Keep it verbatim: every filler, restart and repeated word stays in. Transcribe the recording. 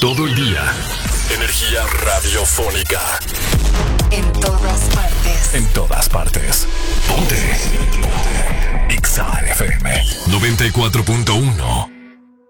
todo el día. Energía radiofónica. En todas partes. En todas partes. Ponte. Ponte. X A F M noventa y cuatro punto uno.